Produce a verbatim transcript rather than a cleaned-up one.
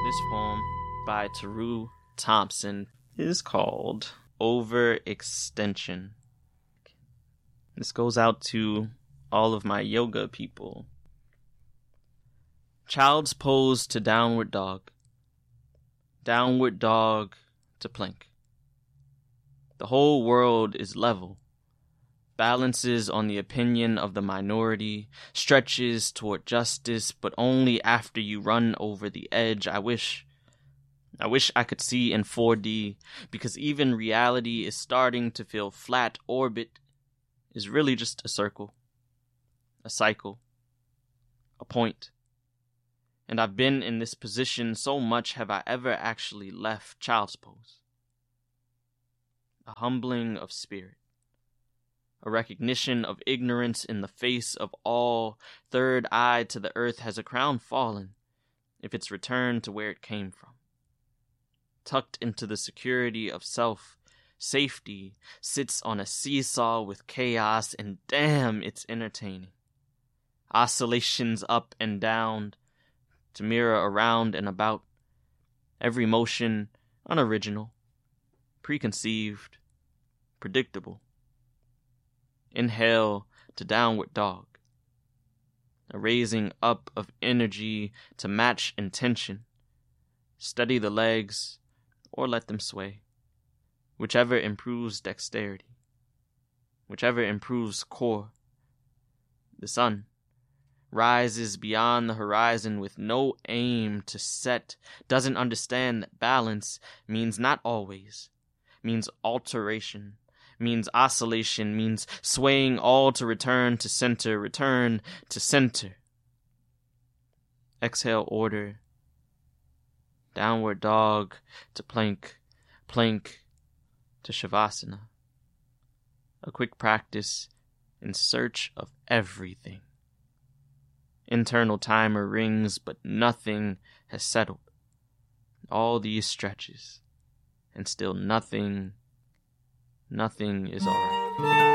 This poem by Taru Thompson is called Overextension. This goes out to all of my yoga people. Child's pose to downward dog. Downward dog to plank. The whole world is level. Balances on the opinion of the minority, stretches toward justice, but only after you run over the edge. I wish, I wish I could see in four D, because even reality is starting to feel flat. Orbit is really just a circle, a cycle, a point. And I've been in this position so much, have I ever actually left child's pose? A humbling of spirit. A recognition of ignorance in the face of all. Third eye to the earth, has a crown fallen, if it's returned to where it came from? Tucked into the security of self, safety sits on a seesaw with chaos, and damn, it's entertaining. Oscillations up and down, to mirror around and about. Every motion unoriginal, preconceived, predictable. Inhale to downward dog. A raising up of energy to match intention. Steady the legs or let them sway. Whichever improves dexterity. Whichever improves core. The sun rises beyond the horizon with no aim to set. Doesn't understand that balance means not always. Means alteration. Means oscillation, means swaying all to return to center, return to center. Exhale, order. Downward dog to plank, plank to shavasana. A quick practice in search of everything. Internal timer rings, but nothing has settled. All these stretches, and still nothing Nothing is alright.